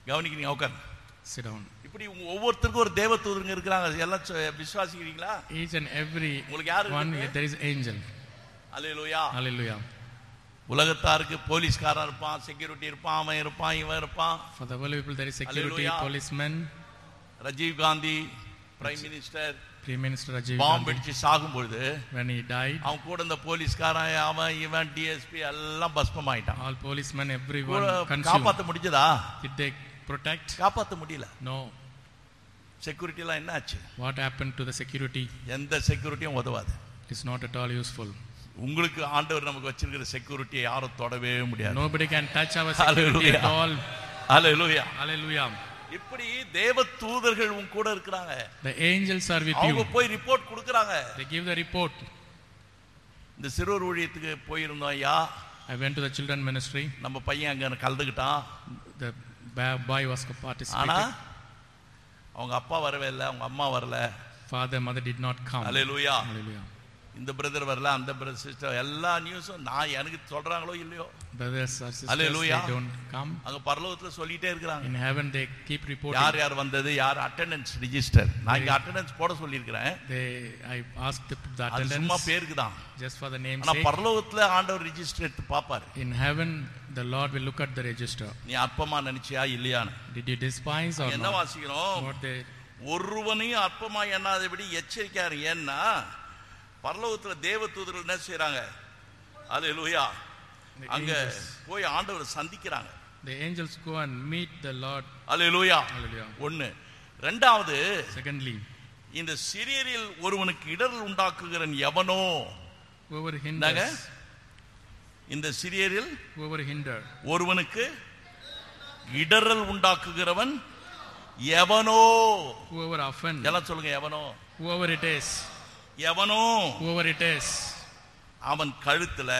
கவனிக்கிறீங்க? உட்கார். Sit down. இப்படி ஒவ்வொருத்தருக்கும் ஒரு தேவதூதருங்க இருக்காங்க. எல்லாம் விசுவாசிக்கிறீங்களா? Each and every உங்களுக்கு யாரு one there is angel. Hallelujah. Hallelujah. உலகத்தாருக்கு போலீஸ்காரன் இருப்பான், செக்யூரிட்டி இருப்பான், அவன் இருப்பான், இவன் இருப்பான். For the world people there is security, policemen. Rajiv Gandhi prime minister, Prime Minister Rajiv பாம்பு Gandhi, அடிச்சு சாகும்போது when he died, அவன் கூட இந்த போலீஸ்காரன், அவன் இவன் டிஎஸ்பி எல்லாம் பஸ்பமாயிட்டான். all policemen, everyone consumed. காப்பாற்ற முடிஞ்சதா? Did they protect? காப்பாற்ற முடியல. No. செக்யூரிட்டி எல்லாம் என்ன ஆச்சு? What happened to the security? எந்த செக்யூரிட்டியும் உதவாது. It is not at all useful. உங்களுக்கு ஆண்டவர் நமக்கு வச்சிருக்கிற செக்யூரிட்டியை யாரும் தொடவே முடியாது. Nobody can touch our security at all. Hallelujah. Hallelujah. இப்படி தேவ தூதர்கள் உன் கூட இருக்காங்க. The angels are with you. அவங்க போய் ரிப்போர்ட் கொடுக்கறாங்க. They give the report. இந்த சிறுவர் ஊழியத்துக்கு போயிருந்தோம் ஐயா. I went to the children ministry. நம்ம பையன் அங்க கலந்துக்கிட்டான். The boy was participating. ஆனா அவங்க அப்பா வரவே இல்லை, அவங்க அம்மா வரல. Father, mother did not come. Hallelujah. Hallelujah. இந்த பிரதர் வரல, அந்த பிரதர் சிஸ்டர், எல்லா நியூஸும் நான் எனக்கு சொல்றாங்களோ இல்லையோ. Brothers or sisters, Hallelujah. they don't come. அங்க பரலோகத்துல சொல்லிட்டே இருக்காங்க. In heaven they keep reporting. யார் யார் வந்தது, யார் அட்டெண்டன்ஸ் ரெஜிஸ்டர். நான் இங்க அட்டெண்டன்ஸ் போட சொல்லியிருக்கிறேன். I asked the அது attendance சும்மா பேருக்கு தான். just for the name's ஆனா sake. பரலோகத்துல ஆண்டவர் ரெஜிஸ்டர் எடுத்து பாப்பாரு. In heaven the Lord will look at the register. நீ அற்பமா நினைச்சியா இல்லையான்னு. Did you despise or என்ன not? வாசிக்கிறோம்? What they ஒருவனையும் அற்பமா எண்ணாதபடி எச்சரிக்கையாரு. ஏன்னா பரலோகத்துல தேவ தூதர்கள் என்ன செய்யறாங்க? அல்லேலூயா. அங்க போய் ஆண்டவரை சந்திக்கிறாங்க. the angels go and meet the Lord. Hallelujah. Hallelujah. ஒன்னு. இரண்டாவது, Secondly, இந்த சிறியரில் ஒருவனுக்கு இடரல் உண்டாக்குகிறன் எவனோ. whoever என்னங்க? hinders, இந்த சிறியரில் whoever hinder, ஒருவனுக்கு இடரல் உண்டாக்குகிறவன் எவனோ. whoever offend, எல்லாம் சொல்லுங்க. எவனோ. whoever it is, எவனோ whoever it is, அவன் கழுத்துல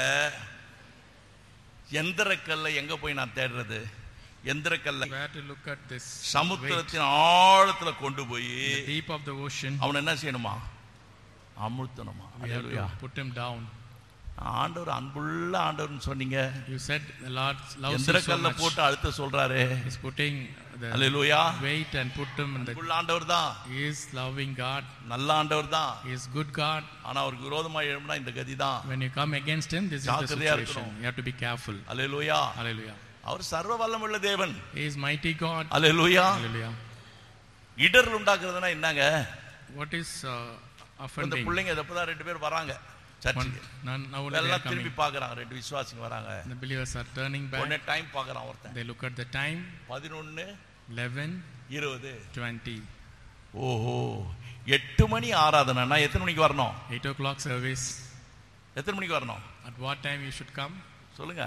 எந்திரக்கல்ல எங்க போய் நான் தேடுறது? எந்திரக்கல்ல where to look at this weight, சமுத்திரத்தின் ஆழத்துல கொண்டு போய் the deep of the ocean, அவன் என்ன செய்யணுமா? அமுழ்த்தணுமா? we have to put him down. ஆண்டவர் அன்புள்ள ஆண்டவர்னு சொன்னீங்க. You said the Lord loves you so எந்திரக்கல்ல much. போட்டு அழுத்த சொல்றாரு. He's putting the hallelujah. weight and put him in the. அன்புள்ள ஆண்டவர் தான். He is loving God. நல்ல ஆண்டவர் தான். He is good God. ஆனா அவருக்கு விரோதமா எழும்பினா இந்த கதி தான். When you come against him, this is the ஜாக்கிரதையா situation. இருக்கணும். You have to be careful. Hallelujah. Hallelujah. அவர் சர்வ வல்லமையுள்ள தேவன். He is mighty God. Hallelujah. Hallelujah. இடர் உண்டாக்குறதுனா என்னங்க? What is இந்த offending? பிள்ளைங்க எப்பதான் 2 பேர் வராங்க சர்ச்சுக்கு. Now only they are எல்லாம் coming. திரும்பி பாக்குறாங்க. 2 விசுவாசிங்க வராங்க. The believers are turning உடனே back. டைம் பாக்குறான் ஒருத்தன். They look at the time. 11, 11, 20. 20. ஓஹோ, 8 மணி ஆராதனைனா எத்தனை மணிக்கு வரணும்? 8 o'clock service. எத்தனை மணிக்கு வரணும்? At what time you should come? சொல்லுங்க.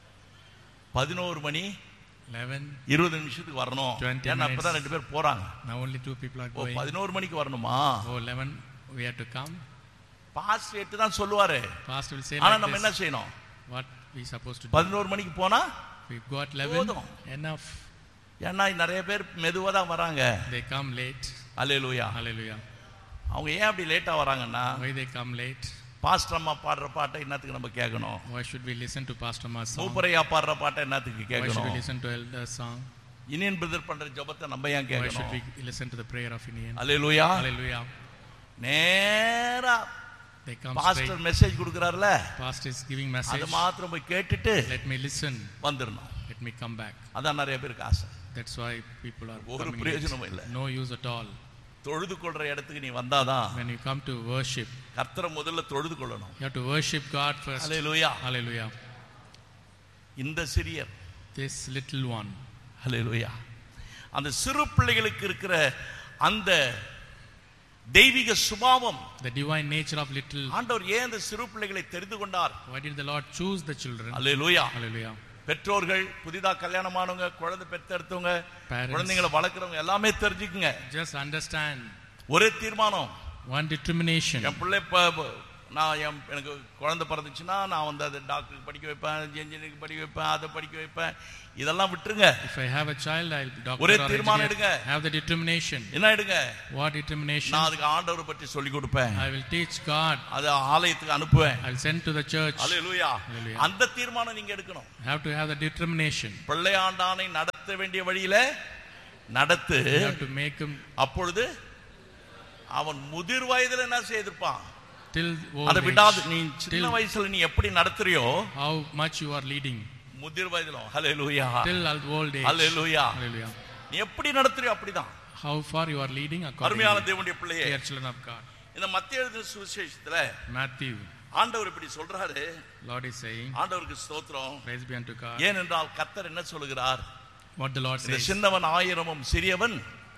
11 மணி 11, 20 நிமிஷத்துக்கு வரணும். 20 ஏன்னா அப்பதான் 2 பேர் போறாங்க. now only 2 people are O, going. 11 மணிக்கு வரணுமா? Oh, 11 we have to come. Pastor 8 தான் சொல்லுவாரு. Pastor will say ஆனா like நம்ம என்ன this. செய்யணும்? What we supposed to do? 11 மணிக்கு போனா We got 11. போதும். Enough. ஏன்னா நிறைய பேர் மெதுவா தான் வராங்க. They come late. Hallelujah. Hallelujah. அவங்க ஏன் அப்படி லேட்டா வராங்கன்னா, Why they come late? Pastor அம்மா பாடுற பாட்டை என்னத்துக்கு நம்ம கேட்கணும்? Why should we listen to Pastor Ma's song? மூப்பரையா பாடுற பாட்டை என்னத்துக்கு Why should we கேட்கணும்? listen to elder song? Iniyan brother பண்ற ஜெபத்தை நம்ம ஏன் Why should கேட்கணும்? we listen to the prayer of Indian? Hallelujah. Hallelujah. நேரா They come pastor straight. Message கொடுக்கறாருல, Pastor is giving அது message. மாத்திரம் போய் கேட்டுட்டு Let me listen. வந்துடணும். Let me come back. அதான் நிறைய பேருக்கு ஆசை. That's why people are ஒரு coming பிரயோஜனமும் late. இல்ல. No use at all. தொழுது கொள்ற இடத்துக்கு நீ வந்தாதான் When you come to worship, கர்த்தரை முதல்ல தொழுது கொள்ளணும். you have to worship God first. Hallelujah. Hallelujah. இந்த சிறியர், This little one. அல்லேலூயா, அந்த சிறு பிள்ளைகளுக்கு இருக்கிற அந்த தெய்வீக சுபாவம், The divine nature of little. ஆண்டவர் ஏன் அந்த சிறு பிள்ளைகளை தெரிந்து கொண்டார்? Why did the Lord choose the children? Hallelujah. Hallelujah. பெற்றோர்கள், புதிதா கல்யாணமானவங்க, குழந்தை பெற்றெடுத்தவங்க, Parents. குழந்தைகளை வளர்க்குறவங்க எல்லாமே தெரிஞ்சுக்குங்க. Just understand. ஒரே தீர்மானம். One determination. என் பிள்ளை நான் எனக்கு குழந்தை பிறந்துச்சுன்னா நான் வந்து அதை டாக்டருக்கு படிக்க வைப்பேன், இன்ஜினியருக்கு படிக்க வைப்பேன், அதை படிக்க வைப்பேன், இதெல்லாம் விட்டுருங்க. If I have a child, I'll doctor ஒரே or தீர்மானம் எடுங்க. engineer. Have the determination. என்ன எடுங்க? What determination? நான் அதுக்கு ஆண்டவரை பற்றி சொல்லி கொடுப்பேன். I will teach God. அதை ஆலயத்துக்கு அனுப்புவேன். I'll send to the church. Hallelujah. Hallelujah. அந்த தீர்மானம் நீங்க எடுக்கணும். Have to have the determination. பிள்ளையாண்டானை நடத்த வேண்டிய வழியில நடத்து. You have to make him அப்பொழுது அவன் முதிர் வயதுல என்ன செய்திருப்பான்? till அதை old விடாது. age. நீ சின்ன வயசுல நீ எப்படி நடத்துறியோ How much you are leading. முதிர் வயதிலும் ஹல்லேலூயா Till old age. ஹல்லேலூயா. Hallelujah. நீ எப்படி நடத்துறியோ அப்படிதான். How far you are leading according அருமையான to தேவனுடைய பிள்ளையே, dear children of God. இந்த மத்திய எழுதின சுவிசேஷத்துல Matthew, ஆண்டவர் இப்படி சொல்றாரு. Lord is saying, ஆண்டவருக்கு ஸ்தோத்திரம். praise be unto God. ஏனென்றால் கர்த்தர் என்ன சொல்லுகிறார்? What the Lord இந்த says, சின்னவன் ஆயிரமும் சிறியவன்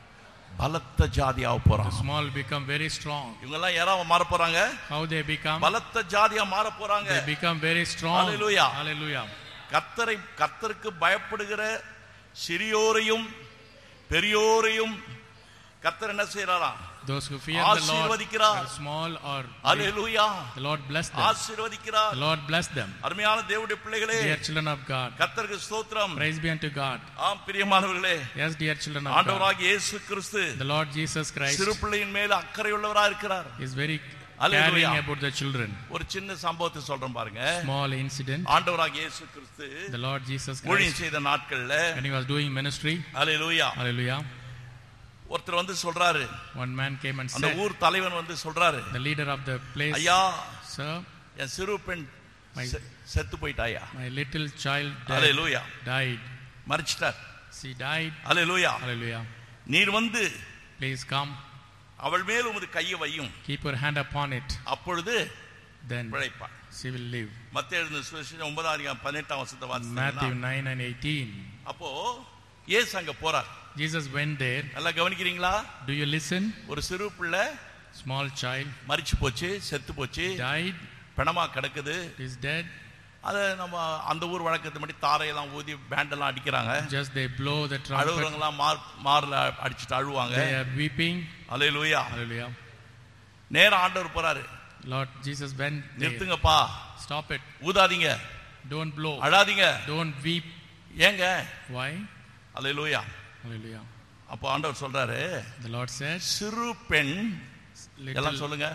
பலத்த ஜாதியாக the போறான். small become very strong. இவங்க எல்லாம் யாராவது மாற போறாங்க? How they become? பலத்த ஜாதியா மாற போறாங்க. They become very strong. Hallelujah. Hallelujah. கர்த்தருக்கு பயப்படுகிற சிறியோரையும் பெரியோரையும் கர்த்தர் என்ன செய்யறாராம்? Those who fear the Lord, ஆசீர்வதிக்கிறார். whether small or hallelujah. the Lord bless them. ஆசீர்வதிக்கிறார். The Lord bless them. அருமையான தேவனுடைய பிள்ளைகளே, Dear children of God, கர்த்தருக்கு ஸ்தோத்திரம். praise be unto God. ஆம் பிரியமானவர்களே, Yes, dear children of God, ஆண்டவராகிய இயேசு கிறிஸ்து the Lord Jesus Christ சிறு பிள்ளையின் மேல அக்கறையுள்ளவராக இருக்கிறார். is very Hallelujah. caring about the children. ஒரு சின்ன சம்பவத்தை சொல்றேன் பாருங்க. Small incident. ஆண்டவராகிய இயேசு கிறிஸ்து The Lord Jesus ஊழியம் Christ, செய்த நாட்கள்ல when he was doing ministry, hallelujah, hallelujah, ஒருத்தர் வந்து சொல்றாரு, one man came and அந்த said, ஊர் தலைவன் வந்து சொல்றாரு, the leader of the place, ஐயா sir, என் சிறு பெண் My- செத்து போயிட்டாயா. my little child hallelujah, died. மரிச்சிட்டார். She died. Hallelujah. Hallelujah. நீர் வந்து Please come. அவள் மேல் உமது கையை வையும், Keep your hand upon it. அப்பொழுது Then பிழைப்பாள். she will live. மத்தேயு எழுதின சுவிசேஷம் 9:18 வசனத்தை Matthew வாசித்தீங்கன்னா, 9 and 18. அப்போ இயேசு அங்க போறார். Jesus went there. நல்லா கவனிக்கிறீங்களா? Do you listen? ஒரு சிறு பிள்ளை Small child மரிச்சு போச்சு, செத்து போச்சு, died. பிணமா கிடக்குது. Is dead. அதை நம்ம அந்த ஊர் வழக்கத்து மாதிரி தாரையெல்லாம் ஊதி பேண்டெல்லாம் அடிக்கிறாங்க. Just they blow the trumpet. அழுகுறவங்கலாம் மார்ல அடிச்சுட்டு அழுவாங்க. They are weeping. Hallelujah. Hallelujah. நேரா ஆண்டவர் போறாரு. Lord Jesus went there. நிறுத்துங்கப்பா, Stop it. ஊதாதீங்க, Don't blow. அழாதீங்க. Don't weep. ஏங்க? Why? ஹல்லேலூயா. Hallelujah. அப்போ ஆண்டவர் சொல்றாரு, The Lord said, சிறு பெண், எல்லாம் little, சொல்லுங்க,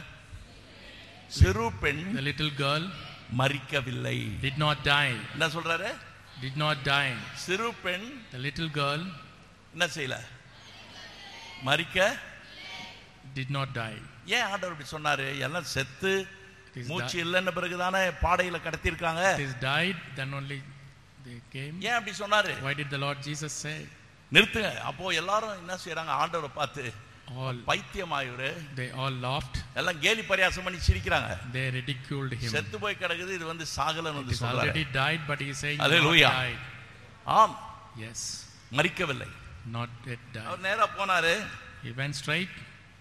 சிறு பெண் the little girl மரிக்கவில்லை. did not die. என்ன சொல்றாரு? Did not die. சிறு பெண் The little girl என்ன செய்யல? மரிக்க. did not die. ஏன் ஆண்டவர் இப்படி சொன்னாரு? எல்லாம் செத்து It is மூச்சு இல்லைன்னு பிறகுதானே பாடையில கடத்திருக்காங்க. It is died, then only they came. ஏன் அப்படி சொன்னாரு? Why did the Lord Jesus say? நிறுத்துங்க. அப்போ எல்லாரும் என்ன செய்யறாங்க? ஆண்டவரை பார்த்து All பைத்தியமாயிரு, they all laughed. எல்லாம் கேலி பரியாசம் பண்ணி சிரிக்கிறாங்க. They ridiculed him. செத்து போய் கிடக்குது, இது வந்து சாகலன்னு It வந்து is சொல்றாரு. already died, but he is saying not Hallelujah. died. ஆம், Yes, மரிக்கவில்லை. not yet died. அவர் நேரா போனாரு. He went straight.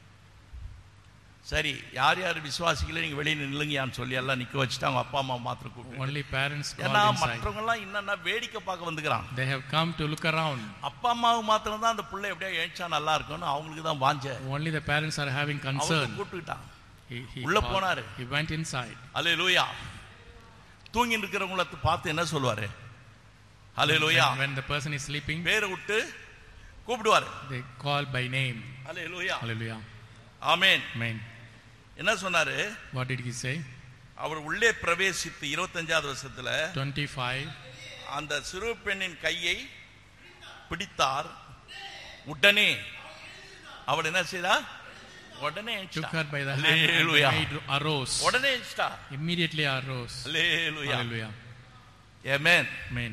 சரி, யார் யார் விசுவாசிக்கல நீங்க வெளியே நில்லுங்கயான்னு சொல்லி எல்லாம் நிக்க வச்சுட்டு அவங்க அப்பா அம்மா மாத்திரம் கூப்பிட்டு, Only parents ஏன்னா called inside. மற்றவங்க எல்லாம் என்னன்னா வேடிக்கை பார்க்க வந்துக்கிறான். They have come to look around. அப்பா அம்மாவுக்கு மாத்திரம் தான் அந்த பிள்ளை எப்படியா எழுச்சா நல்லா இருக்கும்னு அவங்களுக்கு தான் வாஞ்ச. Only the parents are having concern. அவங்க கூப்பிட்டுட்டான். He உள்ள called. போனாரு. He went inside. ஹல்லேலூயா. தூங்கி இருக்கிறவங்கள பார்த்து என்ன சொல்வாரு? ஹல்லேலூயா. When the person is sleeping, பேரை விட்டு கூப்பிடுவாரு. they call by name. Hallelujah. Hallelujah. Amen. Amen. என்ன சொன்னாரு? What did he say? அவர் உள்ளே பிரவேசித்து 25வது வருஷத்துல 25. அந்த சிறு பெண்ணின் கையை பிடித்தார். உடனே அவள் என்ன செய்தா? உடனே Took her by the hand and Hallelujah. made arose. உடனே எழுச்சிட்டா. Immediately arose. ஹல்லேலூயா. Hallelujah. ஆமென். Amen.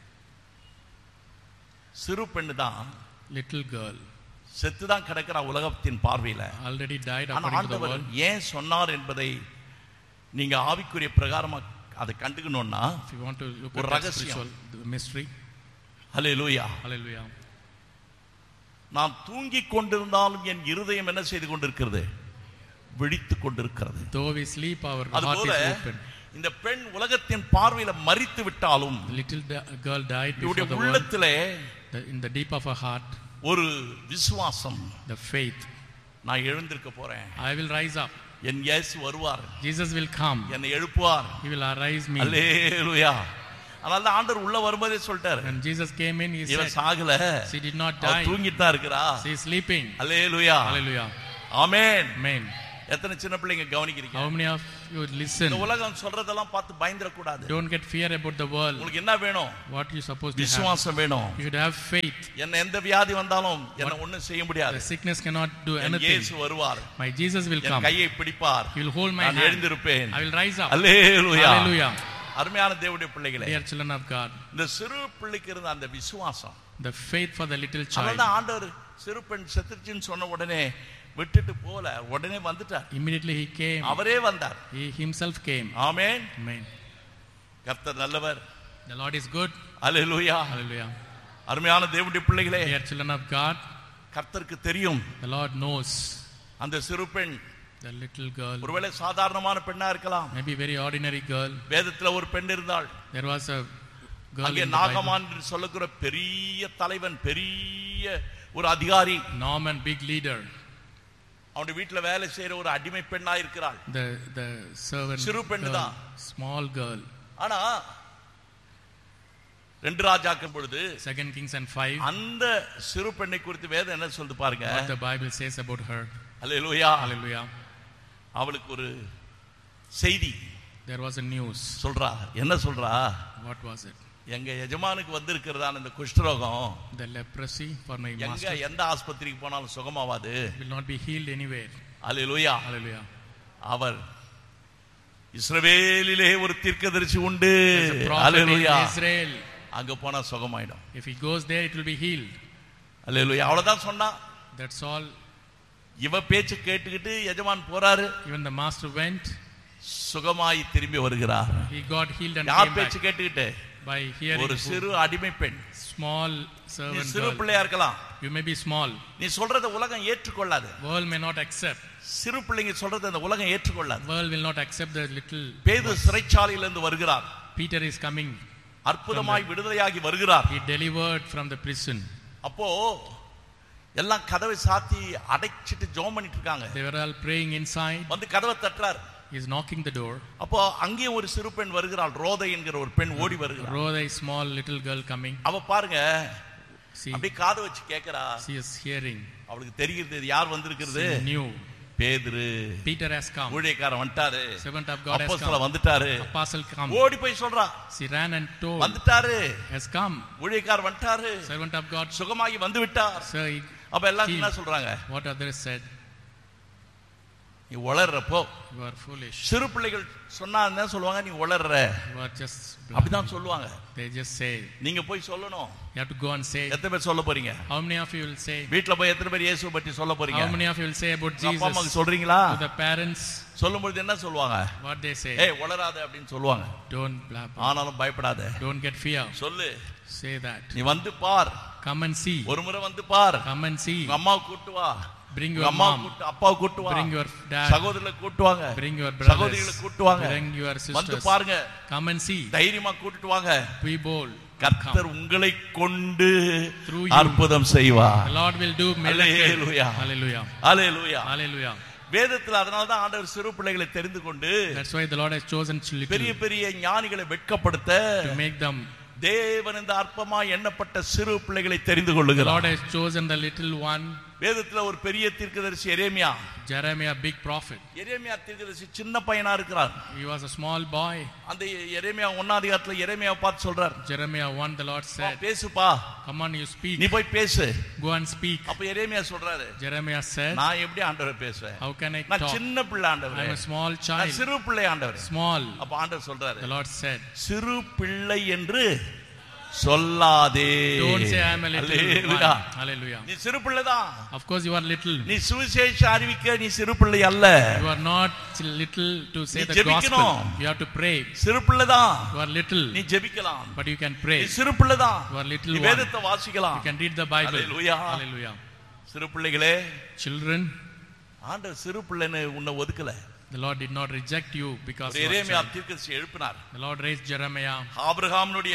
சிறு பெண்ணு தான் Little girl செத்து தான் கிடக்கிறா உலகத்தின் பார்வையில. already died ஆனா according to the ஆண்டவர் world. ஏன் சொன்னார் என்பதை நீங்க ஆவிக்குரிய பிரகாரமா அதை கண்டுக்கணும்னா If you want to look ஒரு at the ரகசியம். spiritual the mystery. Hallelujah. Hallelujah. நான் தூங்கிக் கொண்டிருந்தாலும் என் இருதயம் என்ன செய்து கொண்டிருக்கிறது? விழித்துக் கொண்டிருக்கிறது. Though we sleep, our heart அதுபோல is open. இந்த பெண் உலகத்தின் பார்வையில மரித்து விட்டாலும் The little girl died before இவருடைய the world. உள்ளத்திலே In the deep of her heart, ஒரு விசுவாசம், the faith. நான் எழுந்திருக்க போறேன், I will rise up. என் இயேசு வருவார், Jesus will come. என்னை எழுப்புவார். He will arise me. அல்லேலூயா. அதனால தான் ஆண்டவர் உள்ள வரும்போதே சொல்லிட்டாரு, When Jesus came in, he இவன் said, Sagala, she did not அவ die. தூங்கிட்டு தான் இருக்கிறா. She is sleeping. Hallelujah. Hallelujah. Amen. Amen. எத்தனை சின்ன பிள்ளைங்க கவனிக்கிறீங்க? How many of you listen? இந்த உலகம் சொல்றதெல்லாம் பார்த்து பயந்துட கூடாது. Don't get fear about the world. உங்களுக்கு என்ன வேணும்? What you supposed to have? விசுவாசம் வேணும். You should have faith. என்ன எந்த வியாதி வந்தாலும் என்ன ஒண்ணும் செய்ய முடியாது. The sickness cannot do N anything. இயேசு வருவார், My Jesus will N come. கையை பிடிப்பார், He will hold my நான் hand. எழுந்திருப்பேன். I will rise up. Hallelujah. Hallelujah. அருமையான தேவனுடைய பிள்ளைகளே, Dear children of God, இந்த சிறு பிள்ளைக்கு இருந்த அந்த விசுவாசம், the faith for the little child. அதனால ஆண்டவர் சிறு பெண் செத்துருச்சுன்னு சொன்ன உடனே விட்டுட்டு போல, உடனே வந்துட்டார். Immediately he came. அவரே வந்தார். He himself came. Amen. Amen. கர்த்தர் நல்லவர். The Lord is good. Hallelujah. Hallelujah. அருமையான தேவனுடைய பிள்ளைகளே, Dear children of God, கர்த்தருக்கு தெரியும் the Lord knows. அந்த சிறு பெண் The little girl, ஒருவேளை சாதாரணமான பெண்ணா இருக்கலாம். maybe very ordinary girl. வேதத்துல ஒரு பெண் இருந்தாள். There was a girl அங்கே in the Bible. நாகமான் என்று சொல்லுகிற பெரிய தலைவன், பெரிய ஒரு அதிகாரி, Naaman, big leader. அவனுடைய வீட்டுல வேலை செய்யற ஒரு அடிமை பெண்ணா இருக்கிறாள். The servant சிறு பெண் girl, தான். small girl. ஆனா 2 ராஜாக்கள் பொழுது 2 Kings and 5. அந்த சிறு பெண்ணை குறித்து வேதம் என்ன சொல்லுது பாருங்க. What the Bible says about her. Hallelujah. Hallelujah. அவளுக்கு ஒரு செய்தி There was a news. சொல்றா. என்ன சொல்றா? What was it? எங்க எஜமானுக்கு வந்திருக்கிறதான இந்த குஷ்டரோகம் The leprosy for my எங்க master எந்த ஆஸ்பத்திரிக்கு போனாலும் சுகமாவாது. will not be healed anywhere. Hallelujah. Hallelujah. அவர் இஸ்ரவேலிலே ஒரு தீர்க்கதரிசி உண்டு. There's a prophet in hallelujah. Israel. அங்க போனா சுகமாயிடும். If he goes there, it will be healed. அல்லேலூயா. அவ்வளவுதான் சொன்னா. That's all. இவ பேச்சு கேட்டுக்கிட்டு எஜமான் போறாரு. Even the master went. சுகமாய் திரும்பி வருகிறார். He got healed and யார் came பேச்சு back கேட்டுக்கிட்டு? by hearing. ஒரு சிறு அடிமை பெண். Small நீ servant சிறு girl. பிள்ளையா இருக்கலாம். You may be small. நீ சொல்றத உலகம் ஏற்றுக்கொள்ளாது. World may not accept. சிறு பிள்ளைங்க சொல்றத அந்த உலகம் ஏற்றுக்கொள்ளாது. World will not accept the little. பேதுரு சிறைச்சாலையிலிருந்து வருகிறார். Peter is coming. அற்புதமாய் விடுதலையாகி வருகிறார். He delivered from the prison. அப்போ எல்லாம் கதவை சாத்தி அடைச்சிட்டு ஜெபம் பண்ணிட்டு இருக்காங்க. They were all praying inside. வந்து கதவை தட்டுறார். He is knocking the door. அப்போ அங்கே ஒரு சிறு பெண் வருகிறாள். ரோதை என்கிற ஒரு பெண் ஓடி வருகிறாள். Rhoda, a small little girl coming. அவ பாருங்க, See, அப்படியே காது வச்சு கேக்குறா. she is hearing. அவளுக்கு தெரிகிறது யார் வந்திருக்கிறது. She knew. பேதுரு. Peter has come. ஊழியக்காரன் வந்துட்டாரு. Servant of God has அப்போஸ்தலன் come. வந்துட்டாரு. Apostle come. ஓடி போய் சொல்றா. She ran and told. வந்துட்டாரு. Has come. ஊழியக்காரன் வந்துட்டாரு. Servant of God. சுகமாகி வந்து விட்டார். Sir, அப்ப எல்லாம் என்ன சொல்றாங்க? what others said. நீ உளறப்போ You are foolish. சிறு பிள்ளைகள் சொன்னா என்ன சொல்லுவாங்க? நீ உளறற. You are just. அப்படிதான் சொல்லுவாங்க. They just say. நீங்க போய் சொல்லணும். You have to go and say. எத்தனை பேர் சொல்ல போறீங்க? How many of you will say? வீட்ல போய் எத்தனை பேர் இயேசுவை பற்றி சொல்ல போறீங்க? How many of you will say about அப்பா அம்மாக்கு Jesus சொல்றீங்களா? to the parents? சொல்லும்போது என்ன சொல்லுவாங்க? What they say. ஏய் உளறாத அப்படின்னு சொல்லுவாங்க. Don't blab. ஆனாலும் பயப்படாத. Don't get fear. சொல்லு. Say that. நீ வந்து பார். Come and see. ஒரு முறை வந்து பார். Come and see. உங்க அம்மாவை கூட்டு வா. Bring உங்க your அம்மாவை mom. கூட்டு அப்பாவை கூட்டு வா. Bring your dad. சகோதரர்களை கூட்டு வாங்க. Bring your சகோதரிகளை brothers. கூட்டு வாங்க. Bring your வந்து sisters. பாருங்க. Come and see. தைரியமா கூட்டிட்டு வாங்க. Be bold. கர்த்தர் உங்களை கொண்டு Through you. அற்புதம் செய்வார். The Lord will do miracles. Hallelujah. Hallelujah. Hallelujah. Hallelujah. வேதத்துல அதனால தான் ஆண்டவர் சிறு பிள்ளைகளை தெரிந்து கொண்டு That's why the Lord has chosen பெரிய little பெரிய ஞானிகளை வெட்கப்படுத்த to make them. தேவன் இந்த அற்பமாய் எண்ணப்பட்ட சிறு பிள்ளைகளை தெரிந்து The கொள்ளுகிறார். Lord has chosen the little one. வேதத்துல ஒரு பெரிய தீர்க்கதரிசி எரேமியா. Jeremiah, big prophet. எரேமியா தீர்க்கதரிசி சின்ன பையனா இருக்கிறார். He was a small boy. அந்த எரேமியா 1 அதிகாரத்துல எரேமியாவை பார்த்து சொல்றார். Jeremiah 1, the Lord said, பேசுப்பா. come on, you speak. நீ போய் பேசு. Go and speak. அப்ப எரேமியா சொல்றாரு. Jeremiah said, நான் எப்படி ஆண்டவரை பேசுவேன்? how can I நான் talk? சின்ன பிள்ளை ஆண்டவரே. I'm a small நான் child. சிறு பிள்ளை ஆண்டவரே. Small. அப்ப ஆண்டவர் சொல்றாரு. The Lord said, சிறு பிள்ளை என்று சொல்லாதே. don't say I am a little Hallelujah. one. Hallelujah. நீ சிறு பிள்ளைதான். Of course you are little. நீ சுவிசேஷ அறிவிக்க நீ சிறு பிள்ளை அல்ல. You are not little to say நீ the gospel. ஜெபிக்கணும். You have to pray. சிறு பிள்ளைதான். You are little, நீ ஜெபிக்கலாம். but you can pray. நீ சிறு பிள்ளைதான். You are little நீ one. வேதத்தை வாசிக்கலாம். You can read the Bible. Hallelujah. Hallelujah. சிறு பிள்ளைகளே, Children, ஆண்டவர் சிறு பிள்ளைன்னு உன்னை ஒதுக்கல. the Lord did not reject you because you are a Jeremiah child. தீர்க்கதரிசி எழுப்பினார். The Lord raised Jeremiah. ஆபிரகாமுடைய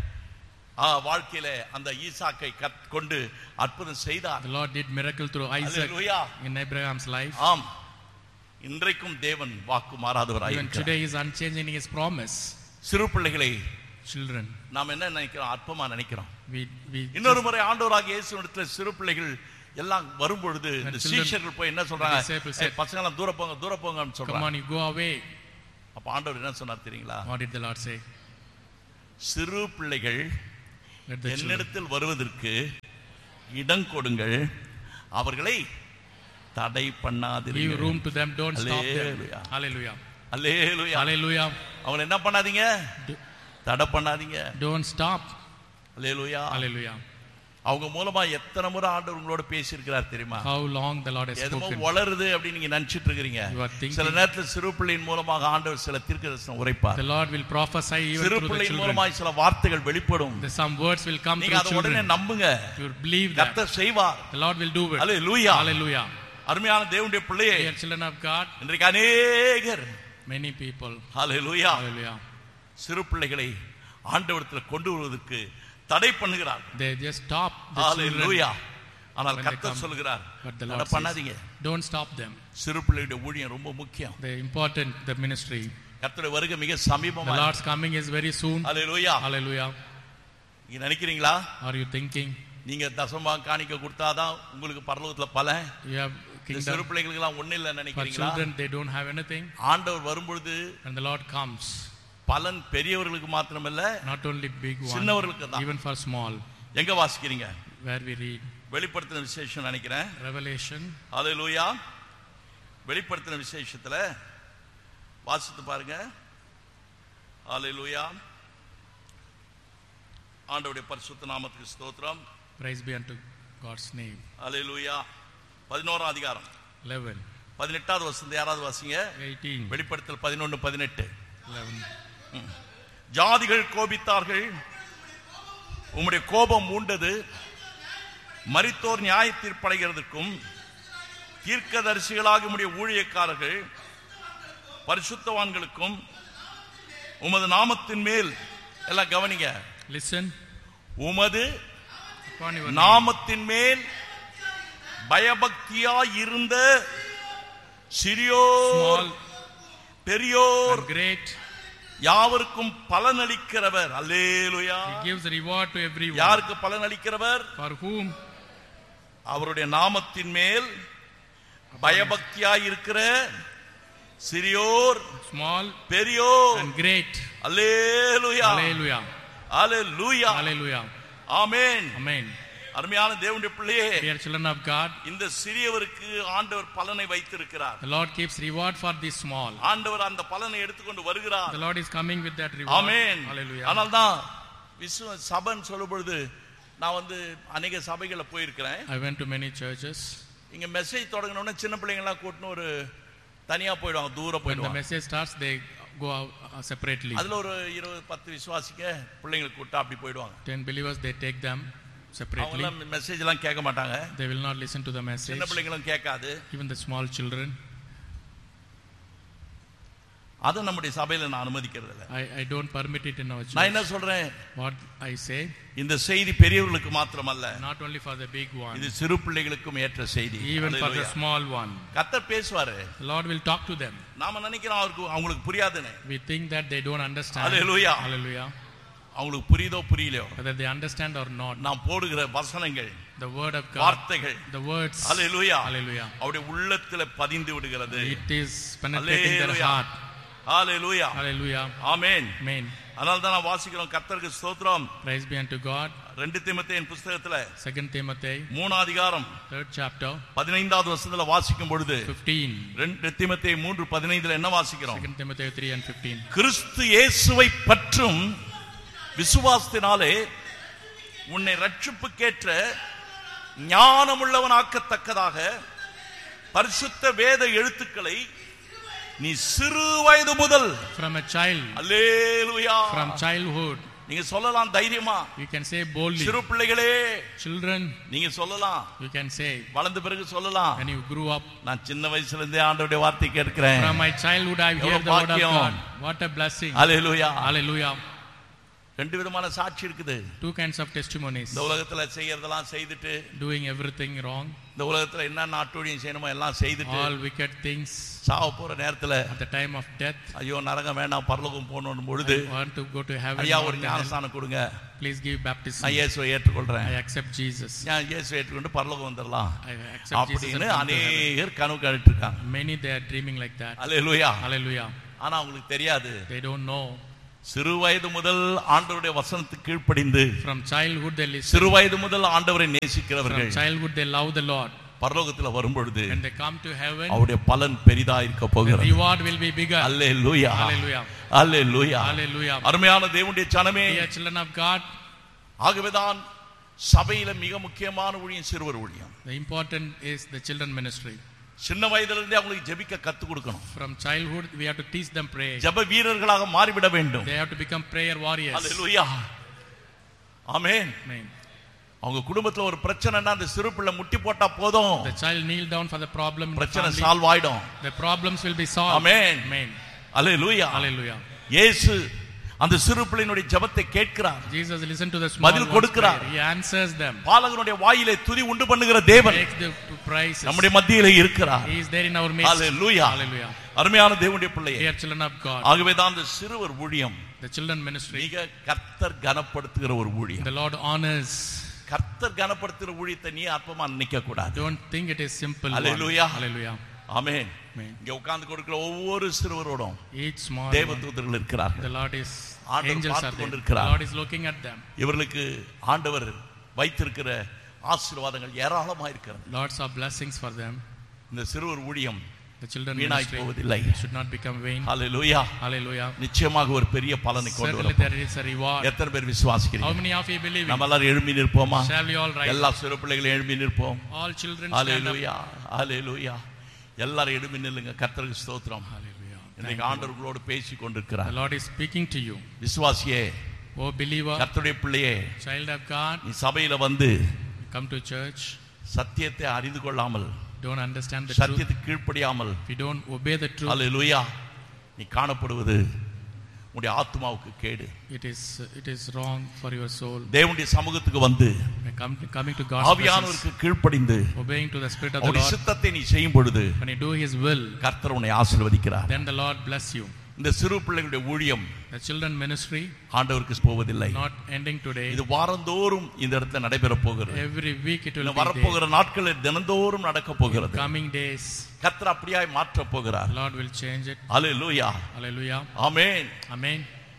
வாழ்க்கையிலே அந்த ஈசாக்கை கொண்டு அற்புதம் செய்தார். The Lord did miracle through Isaac Hallelujah. in Abraham's life. ஆம். இன்றைக்கும் தேவன் வாக்கு மாறாதவராய் Even இருக்கிறார். today he is unchanging his promise. சிறு பிள்ளைகளை Children, நாம் என்ன நினைக்கிறோம்? அற்பமா நினைக்கிறோம். we இன்னொரு முறை ஆண்டவராகிய இயேசுவிடத்துல சிறு பிள்ளைகள் எல்லாம் வரும்பொழுது இந்த children- சீஷர்கள் போய் என்ன சொல்றாங்க? the disciples said, பசங்க எல்லாம் தூர போங்கன்னு come சொல்றாங்க. on, you go away. அப்ப ஆண்டவர் என்ன சொன்னார் தெரியுங்களா? What did the Lord say? சிறு பிள்ளைகள் Let the children என்னிடத்தில் வருவதற்கு இடம் கொடுங்கள், அவர்களை தடை give பண்ணாதீர்கள். room to them, don't stop them. Hallelujah. Hallelujah. Hallelujah. Hallelujah. அவங்களை என்ன பண்ணாதீங்க? Do- தடை பண்ணாதீங்க. Don't stop. அல்லேலூயா. Hallelujah. அவங்க மூலமா எத்தனை முறை ஆண்டவர் உங்களோட பேசி இருக்கிறார் தெரியுமா? How long the Lord has எதுமோ spoken. வளருது அப்படின்னு நீங்க நினைச்சிட்டு இருக்கிறீங்க. You are thinking- சில நேரத்தில் சிறு பிள்ளையின் மூலமாக ஆண்டவர் சில தீர்க்கதரிசனம் உரைப்பார். The Lord will prophesy even சிறு through the பிள்ளையின் children. மூலமாக சில வார்த்தைகள் வெளிப்படும். Some words will come நீங்க through அதை உடனே children. நம்புங்க. You believe that. கர்த்தர் செய்வார். The Lord will do it. Hallelujah. Hallelujah. அருமையான தேவனுடைய பிள்ளையே, Dear children of God, இன்றைக்கு அநேகர் many people. அல்லேலூயா Hallelujah. சிறு பிள்ளைகளை ஆண்டவரத்தில் கொண்டு வருவதற்கு தடை பண்ணுகிறார். They just stop the children. அல்லேலூயா. ஆனால் when they கர்த்தர் come. சொல்கிறார், But the தடை Lord says, பண்ணாதீங்க. don't stop them. சிறு பிள்ளையுடைய ஊழியம் ரொம்ப முக்கியம். The important, the ministry. கர்த்தருடைய வருகை மிக The சமீபமா. Lord's coming is very soon. Hallelujah. Hallelujah. நீங்க நினைக்கிறீங்களா? Are you thinking நீங்க தசமபாகம் காணிக்க கொடுத்தாதான் உங்களுக்கு பரலோகத்துல பலன்? you have இந்த சிறு kingdom? பிள்ளைகளுக்கு எல்லாம் ஒண்ணு இல்ல For நினைக்கிறீங்களா? children, they don't have anything. ஆண்டவர் வரும்பொழுது When the Lord comes, பலன் பெரியவர்களுக்கு மாத்திரமல்ல, not only big one, சின்னவர்களுக்கு தான். even for small. எங்க வாசிக்கிறீங்க? Where we read வெளிப்படுத்தின விசேஷம் நினைக்கிறேன். Revelation, அல்லேலூயா. வெளிப்படுத்தின விசேஷத்துல வாசித்து பாருங்க. அல்லேலூயா. ஆண்டவருடைய பரிசுத்த நாமத்துக்கு ஸ்தோத்திரம். praise be unto God's name. அல்லேலூயா. 11ஆம் அதிகாரம் 11, 18வது வசனம் யாராவது வாசிங்க. 18, வெளிப்படுத்தல் 11:18. 11. ஜாதிகள் கோபித்தார்கள், உம்முடைய கோபம் மூண்டது, மரித்தோர் நியாய தீர்ப்படைகிறதுக்கும் தீர்க்கதரிசிகளாக உம்முடைய ஊழியக்காரர்கள் பரிசுத்தவான்களுக்கும் உமது நாமத்தின் மேல், எல்லாம் கவனிங்க, Listen, உமது upon your name, நாமத்தின் மேல் பயபக்தியாய் இருந்த சிறியோர் small பெரியோர் and great, யாவருக்கும் பலனளிக்கிறவர். அல்லேலூயா. He gives reward to everyone. யாருக்கு பலனளிக்கிறவர்? For whom? அவருடைய நாமத்தின் மேல் பயபக்தியாய் இருக்கிற சிறியோர் Small பெரியோர். and great. Hallelujah. Hallelujah. Hallelujah. Hallelujah. Amen. Amen. அருமையான தேவனுடைய பிள்ளையே, Dear children of God, இந்த சிறியவருக்கு ஆண்டவர் பலனை வைத்திருக்கிறார். the Lord keeps reward for the small. ஆண்டவர் அந்த பலனை எடுத்துக்கொண்டு வருகிறார். The Lord is coming with that reward. Amen. Hallelujah. அதனால்தான் சபைன்னு சொல்லும் பொழுது நான் அநேக சபைகளை போயிருக்கிறேன். I went to many churches. இங்க மெசேஜ் தொடங்கினோடனே சின்ன பிள்ளைங்க எல்லாம் கூட்டின்னு ஒரு தனியா போயிடுவாங்க, தூரம் When the போயிடுவாங்க. message starts, they go out separately. அதுல ஒரு 20-10 விசுவாசிக்க பிள்ளைங்களை கூட்டா அப்படி போயிடுவாங்க. 10 believers, they take them separately. அவங்க மெசேஜ் எல்லாம் கேட்க மாட்டாங்க. They will not listen to the message. சின்ன பிள்ளைங்களும் கேட்காது. Even the small children. அதை நம்முடைய சபையில நான் அனுமதிக்கிறது இல்லை. I don't permit it in our நான் என்ன church. சொல்றேன்? What I say, இந்த செய்தி பெரியவர்களுக்கு மாத்திரமல்ல, not only for the big one, இது சிறு பிள்ளைகளுக்கும் ஏற்ற செய்தி. even for the Hallelujah. small one. கர்த்தர் பேசுவாரு. The Lord will talk to them. நாம நினைக்கிறோம் அவங்களுக்கு புரியாதுன்னு. We think that they don't understand. Hallelujah. Hallelujah. அவங்களுக்கு புரியுதோ புரியலையோ, Whether they understand or not, நாம் போடுகிற வசனங்கள், the word of God, வார்த்தைகள், the words, ஹalleluya, hallelujah, அவருடைய உள்ளத்துல பதிந்து விடுகிறது. it is penetrating their Hallelujah. heart. Hallelujah. Hallelujah. Amen. Amen. அதனால தான் நான் வாசிக்கிறோம், கர்த்தருக்கு ஸ்தோத்திரம். Praise be unto God. 2 தீமோத்தேயின் புத்தகத்துல 2 Timothy, 3 அதிகாரம் 3rd chapter, 15வது வசனத்துல வாசிக்கும் பொழுது 15. 2 தீமோத்தேயு 3:15 என்ன வாசிக்கிறோம்? 2 Timothy 3 and 15. கிறிஸ்து இயேசுவை பற்றும் விசுவாசத்தினாலே உன்னை ரட்சிப்புக்கேற்ற ஞானமுள்ளவனாக்கத்தக்கதாக பரிசுத்த வேத எழுத்துக்களை நீ சிறு வயது முதல், From a child, hallelujah, from childhood, நீங்க சொல்லலாம் தைரியமா, you can say boldly. சிறு பிள்ளைகளே Children, நீங்க சொல்லலாம், you can say, வளர்ந்த பிறகு சொல்லலாம், when you grew up, நான் சின்ன வயசுல இருந்தே ஆண்டவருடைய வார்த்தை கேட்கிறேன். from my childhood I hear எவ்வளவு the word of பாக்கியம். God. What a blessing. Hallelujah. Hallelujah. ரெண்டு விதமான சாட்சி இருக்குது. Two kinds of testimonies. இந்த உலகத்துல செய்யறதெல்லாம் செய்துட்டு, doing everything wrong. இந்த உலகத்துல என்ன நாட்டோடியும் செய்யணுமோ எல்லாம் செய்துட்டு, all wicked things. சாவ போற நேரத்துல, at the time of death, ஐயோ நரகம் வேண்டாம் பரலோகம் போகணும் பொழுது, I want to go to heaven. ஐயா ஒரு ஞானஸ்நானம் கொடுங்க, please give baptism. நான் இயேசுவை ஏற்றுக்கொள்றேன், I accept Jesus. நான் இயேசுவை ஏற்றுக்கொண்டு பரலோகம் வந்துடலாம் அப்படின்னு அநேகர் கனவு கண்டுட்டு இருக்காங்க. many they are dreaming like that. Hallelujah, hallelujah. ஆனா அவங்களுக்கு தெரியாது, they don't know. சிறு வயது முதல் ஆண்டவருடைய வசனத்துக்கு கீழ்ப்படிந்து, from childhood they listen, சிறு வயது முதல் ஆண்டவரை நேசிக்கிறவர்கள், from childhood they love the Lord, பரலோகத்துல வரும்பொழுது when they come to heaven அவருடைய பலன் பெரிதா இருக்க போகிறது, the reward will be bigger. Hallelujah, hallelujah, hallelujah, hallelujah. அருமையான தேவனுடைய ஜனமே, dear children of God, ஆகவேதான் சபையில மிக முக்கியமான ஊழியம் சிறுவர் ஊழியம். the important is the children ministry. சின்ன வயதில இருந்தே அவங்களுக்கு ஜெபிக்க கத்து கொடுக்கணும். from childhood we have to teach them prayer. ஜெப வீரர்களாக மாறிவிட வேண்டும். they have to become prayer warriors. Hallelujah, amen. amen. அவங்க குடும்பத்துல ஒரு பிரச்சனைனா அந்த சிறு பிள்ளை முட்டி போட்டா போதும், the child kneel down for the problem, பிரச்சனை சால்வ் ஆயிடும், the problems will be solved. Amen, amen. Hallelujah, hallelujah. இயேசு அந்த சிறு பிள்ளையினுடைய ஜெபத்தை கேட்கிறார், Jesus listen to the small பதில் கொடுக்கிறார், he answers them. பாலகனுடைய வாயிலே துதி உண்டு பண்ணுகிற தேவன் makes the praises, நம்முடைய மத்தியிலே இருக்கிறார். he is there in our midst. Hallelujah, hallelujah. அருமையான தேவனுடைய பிள்ளையே, dear children of God, ஆகவே தான் அந்த சிறுவர் ஊழியம், the children ministry, மிக கர்த்தர் கனப்படுத்துகிற ஒரு ஊழியம். the Lord honors. கர்த்தர் கனப்படுத்துகிற ஊழியத்தை நீ அற்பமா நினைக்க கூடாது. don't think it is simple. Hallelujah, hallelujah, amen. amen. இங்க உட்கார்ந்து கொடுக்கிற ஒவ்வொரு சிறுவரோடும் each small தேவதூதர்கள் இருக்கிறார்கள். the Lord is ஆண்டவர் angels are பார்த்து there. கொண்டிருக்கிறார். the Lord is looking at them. இவர்களுக்கு ஆண்டவர் வைத்திருக்கிற ஆசீர்வாதங்கள் ஏராளமா இருக்கிறது. lots of blessings for them. இந்த சிறுவர் ஊழியம் the children வீணாய் ministry போவதில்லை. should not become vain. Hallelujah, hallelujah. நிச்சயமாக ஒரு பெரிய பலனை கொண்டு certainly வரும். there is a reward. எத்தனை பேர் how விசுவாசிக்கிறீங்க? many of you believe நம்ம it? எல்லாரும் எழும்பி நிற்போமா? shall we all rise? எல்லா சிறு பிள்ளைகளும் எழும்பி நிற்போம். all children stand up. ஹalleluya, ஹalleluya, எல்லாரும் எழும்பி நில்லுங்க. கர்த்தருக்கு ஸ்தோத்திரம். hallelujah. இன்னைக்கு ஆண்டவர் உங்களோடு பேசி கொண்டிருக்கிறார். the Lord is speaking to you. விசுவாசியே, oh believer, கர்த்தருடைய பிள்ளையே, child of God, நீ சபையில வந்து come to church, சத்தியத்தை அறிந்து கொள்ளாமல், don't understand the truth, சத்தியத்துக்கு கீழ்ப்படியாமல், if you don't obey the truth, ஹalleluya, நீ காணப்படுவது உன்னுடைய ஆத்துமாவுக்கு கேடு. it is wrong for your soul. தேவனுடைய சமூகத்துக்கு வந்து coming to God's presence, ஆவியானவருக்கு கீழ்ப்படிந்து obeying to the spirit of the அவருடைய Lord, சித்தத்தை நீ செய்யும் பொழுது when you do his will, கர்த்தர் உன்னை ஆசீர்வதிக்கிறார். then the Lord bless you. இந்த சிறு பிள்ளைகளுடைய ஊழியம் the children ministry ஆண்டவருக்கு போவதில்லை. not ending today. இது வாரந்தோறும் இந்த இடத்துல நடைபெற போகிறது. every week it will இன்னும் be வரப்போகிற நாட்களில் தினந்தோறும் நடக்க போகிறது. coming days, கர்த்தர் அப்படியாய் மாற்ற போகிறார். Lord will change it. Hallelujah, hallelujah, amen. amen.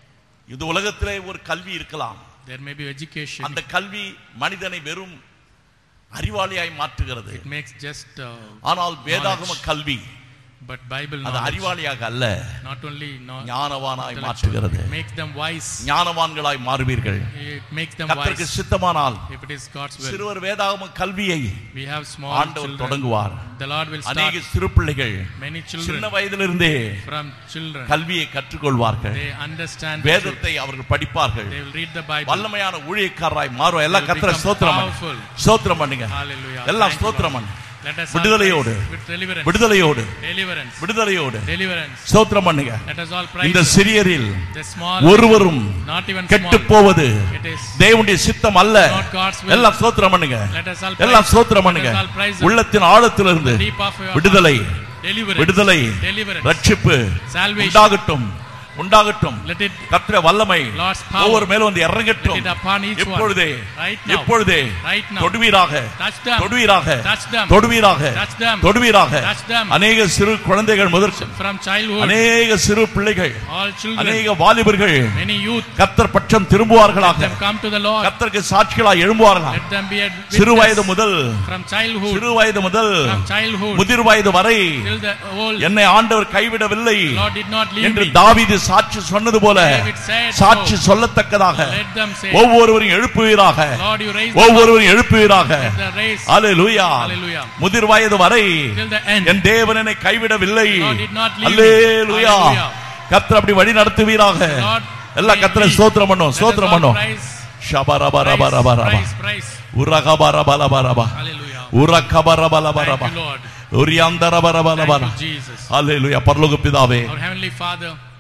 இது உலகத்திலே ஒரு கல்வி இருக்கலாம். there may be education, அந்த கல்வி மனிதனை வெறும் அறிவாளியாய் மாற்றுகிறது. it makes just ஆனால் வேதாகம கல்வி but Bible அது knowledge, அறிவாளியாக அல்ல, not only ஞானவானாய் மாற்றுகிறது. it makes them wise, ஞானவான்களாய் மாறுவீர்கள். it makes them கர்த்தருக்கு wise. சித்தமானால் if it is God's will, சிறுவர் வேதாகம கல்வியை we have small ஆண்டவர் children, தொடங்குவார். the Lord will start அநேக சிறு பிள்ளைகள் many சின்ன children வயதிலிருந்தே from children, கல்வியை கற்றுக்கொள்வார்கள். they understand the truth. வேதத்தை அவர்கள் படிப்பார்கள். they will read the Bible, வல்லமையான ஊழியக்காரராய் மாறுவார். எல்லாம் They will கர்த்தரை become ஸ்தோத்திரம் powerful. ஸ்தோத்திரம் பண்ணுங்க. hallelujah, எல்லாம் thank you, ஸ்தோத்திரம் Lord. பண்ணுங்க. let us all விடுதலையோடு, praise with deliverance, விடுதலையோடு, deliverance, விடுதலையோடு deliverance. ஸ்தோத்திரம் பண்ணுங்க. let us all praise இந்த Him. சிறியரில் the small, ஒருவரும் not even கெட்டு small, போவது it is தேவனுடைய சித்தம் அல்ல. not God's will. எல்லாம் ஸ்தோத்திரம் பண்ணுங்க. let us all எல்லாம் praise, ஸ்தோத்திரம் பண்ணுங்க. let us all praise Him. உள்ளத்தின் ஆழத்திலிருந்து deep of your விடுதலை, heart, deliverance, விடுதலை, deliverance, ரட்சிப்பு salvation, உண்டாகட்டும், உண்டாகட்டும். let it கர்த்தருடைய வல்லமை Lord's power, ஒவ்வொரு மேலும் வந்து இறங்கட்டும். let it upon each one, இப்பொழுதே, right now, இப்பொழுதே right now, தொடுவீராக, touch them, தொடுவீராக, touch them, தொடுவீராக, touch them, தொடுவீராக. touch them. அநேக சிறு குழந்தைகள் முதல் from childhood, அநேக சிறு பிள்ளைகள், all children, அநேக வாலிபர்கள் many youth, கர்த்தர் பட்சம் let திரும்புவார்களாக. them come to the Lord, கர்த்தருக்கு சாட்சிகளாய் எழும்புவார்களாக. let them be a சிறு வயது witness முதல், from childhood, சிறு வயது முதல் from childhood முதிர் வயது வரை till the old. என்னை ஆண்டவர் கைவிடவில்லை Lord did not leave என்று me. தாவீது சாட்சி சொன்னது போல David said சாட்சி so. சொல்லத்தக்கதாக Let them say, ஒவ்வொருவரையும் எழுப்புவீராக, Lord, you raise them up. ஒவ்வொருவரையும் எழுப்புவீராக. Let the race hallelujah. Hallelujah. முதிர் வயது வரை till the end. என் தேவன் என்னை கைவிடவில்லை. Lord did not leave me. Hallelujah. Hallelujah. கர்த்தர் அப்படி வழி நடத்துவீராக. Lord, எல்லா கர்த்தரை ஸ்தோத்திரம் பண்ணும், let us ஸ்தோத்திரம் all பண்ணும். praise, ஷபரபரபரபரப. praise, praise. உரகபரபலபரப. Hallelujah. உரகபரபலபரப. Thank you, Lord. உரியந்தரபரபரபர. Thank you, Jesus. அல்லேலூயா. பரலோக பிதாவே, Our Heavenly Father,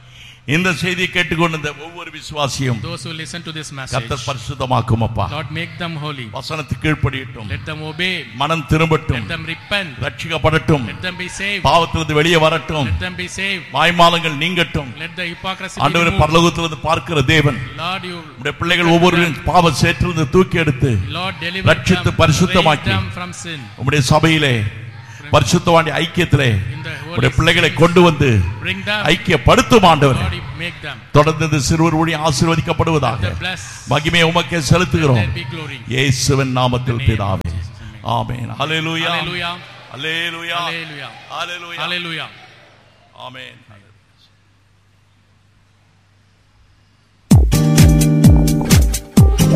இந்த செய்தியை கேட்டுக்கொண்ட ஒவ்வொரு விசுவாசியும் those who listen to this message, கர்த்தர் பரிசுத்தமாக்கும் அப்பா. Lord, make them holy. வசனத்துக்கு கீழ்ப்படியட்டும். Let them obey. மனம் திரும்பட்டும். Let them repent. ரட்சிக்கப்படட்டும். Let them be saved. பாவத்திலிருந்து வெளியே வரட்டும். Let them be saved. மாய்மாலங்கள் நீங்கட்டும். Let the hypocrisy be ஆண்டவரே, removed. பரலோகத்திலிருந்து பார்க்கிற தேவன் Lord, you உம்முடைய பிள்ளைகள் ஒவ்வொருவரையும் பாவ சேற்றிலிருந்து தூக்கி எடுத்து Lord, deliver ரட்சித்து them, பரிசுத்தமாக்கி raise them from sin. உம்முடைய சபையிலே பரிசுத்தவாண்டி ஐக்கியத்திலே In the உம்முடைய holy பிள்ளைகளை spirit, கொண்டு வந்து bring them. ஐக்கியப்படுத்தும் ஆண்டவரே. Lord, you make them. தொடர்ந்து இந்த சிறுவர் ஊழியம் ஆசீர்வதிக்கப்படுவதாக. Let them bless. மகிமையை உமக்கே Let செலுத்துகிறோம். there be glory. இயேசுவின் நாமத்தில் In the name பிதாவே. of Jesus, amen. Amen. Hallelujah. Hallelujah. Hallelujah. Hallelujah. Hallelujah. Hallelujah. ஆமென்.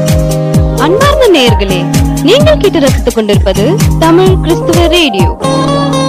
அன்பார்ந்த நேயர்களே, நீங்கள் கேட்டு ரசித்துக் கொண்டிருப்பது தமிழ் கிறிஸ்துவ ரேடியோ.